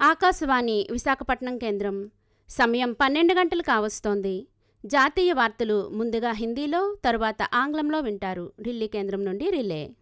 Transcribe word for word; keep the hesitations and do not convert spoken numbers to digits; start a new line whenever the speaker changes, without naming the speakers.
ఆకాశవాణి విశాఖపట్నం కేంద్రం. సమయం పన్నెండు గంటలు కావస్తోంది. జాతీయ వార్తలు ముందుగా హిందీలో, తరువాత ఆంగ్లంలో వింటారు. ఢిల్లీ కేంద్రం నుండి రిలే.